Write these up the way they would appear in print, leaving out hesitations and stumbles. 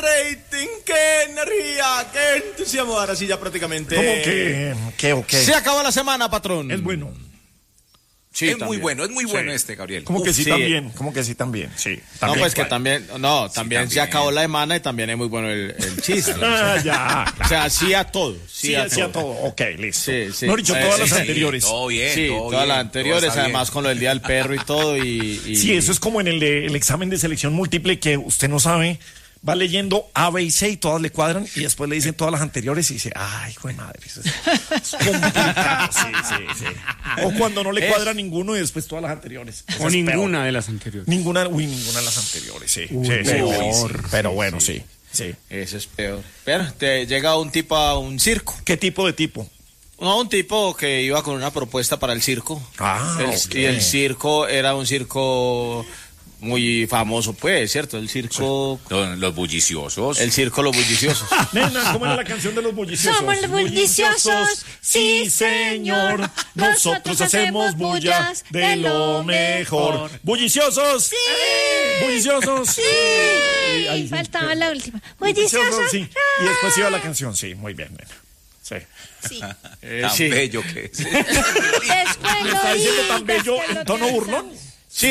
rating, qué energía, qué entusiasmo. Ahora sí ya prácticamente. ¿Cómo que o qué? Se acabó la semana, patrón. Es bueno. Sí, es muy bueno Gabriel. ¿Cómo que sí también? ¿Cómo que sí también? Sí. No, pues que también, también se acabó la semana y también es muy bueno el chiste. Ya. O sea, sí a todo. Sí a todo. Ok, listo. Sí. No he dicho todas las anteriores. Todo bien. Sí, todas las anteriores, además con lo del Día del Perro y todo. Sí, eso es como en el examen de selección múltiple que usted no sabe. Va leyendo A, B y C y todas le cuadran y después le dicen todas las anteriores y dice, ay, hijo de madre, eso es complicado. Sí. O cuando no le cuadra ninguno y después todas las anteriores. O ninguna de las anteriores. Ninguna de las anteriores, sí. Pero bueno, sí. Eso es peor. Pero te llega un tipo a un circo. ¿Qué tipo de tipo? No, un tipo que iba con una propuesta para el circo. Ok. Y el circo era un circo muy famoso, pues, ¿cierto? El circo... Los bulliciosos. El circo Los Bulliciosos. Nena, ¿cómo era la canción de Los Bulliciosos? Somos los bulliciosos, sí señor. Nosotros hacemos bullas de lo mejor. ¿Bulliciosos? Sí. ¿Bulliciosos? Sí. Ahí Faltaba la última. Bulliciosos, sí. Y después iba la canción, sí, muy bien, nena. Sí. Sí. Tan bello que es. ¿Está diciendo tan bello en tono burlón? Sí,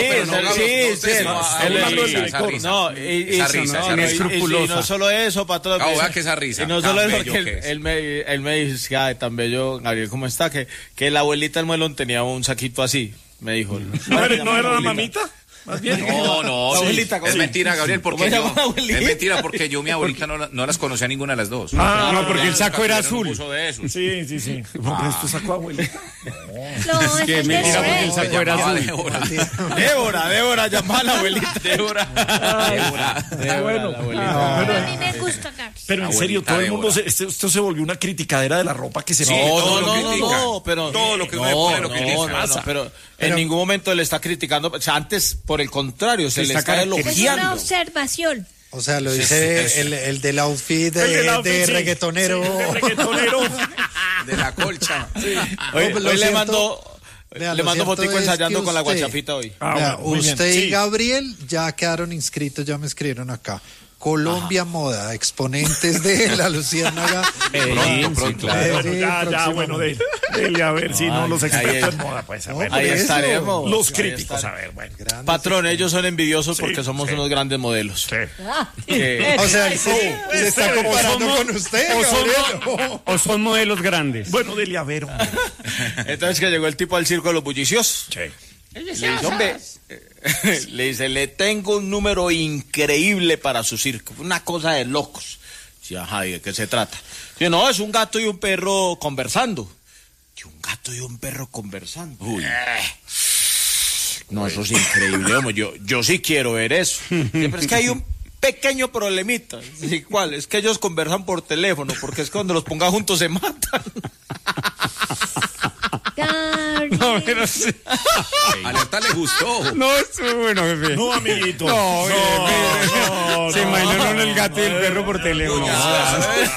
y no solo eso, patrón. Que esa risa. Y no solo eso, porque él me dice, ay, tan bello, Gabriel, ¿cómo está? Que la abuelita del Muelón tenía un saquito así, me dijo. ¿No era la mamita? Más bien. No, abuelita, es mentira, Gabriel, porque es mentira, porque yo mi abuelita no las conocía ninguna de las dos. No, porque el saco era azul. Sí. Porque esto sacó abuelita. No, es que mentira, porque el saco era azul. Débora, llamá a la abuelita. Débora. Bueno. A mí me gusta, Gabriel. Pero en serio, todo el mundo, esto se volvió una criticadera de la ropa que se No, pero todo lo que uno le pone lo critica. No, pero en ningún momento le está criticando, o sea, antes por el contrario, se le está elogiando. Es una observación. O sea, lo dice el del outfit de reggaetonero. De reggaetonero. De la colcha. Hoy le mando fotico ensayando con la guachafita hoy. Usted y Gabriel ya quedaron inscritos, ya me escribieron acá. Colombia Moda, exponentes de la Luciérnaga. Pronto. Bueno, dele a ver si no los expertos en moda, pues a ver. Ahí estaremos. Los críticos, a ver, bueno. Patrón, ellos son envidiosos porque somos unos grandes modelos. O sea, se está comparando con usted, Gabriel. O son modelos grandes. Bueno, dele a ver, hombre. Entonces que llegó el tipo al circo de Los Bulliciosos. Le dice, hombre, le dice, le tengo un número increíble para su circo, una cosa de locos. Sí, ajá, ¿y de qué se trata? Dice, no, es un gato y un perro conversando. ¿Y un gato y un perro conversando? Uy. No, eso es increíble, hombre, yo sí quiero ver eso. Pero es que hay un pequeño problemita. ¿Y cuál? Es que ellos conversan por teléfono, porque es que cuando los ponga juntos se matan. No, pero sí. Alerta le gustó. No, es bueno, jefe. No, amiguito. No, se imaginó el gato y el perro por teléfono.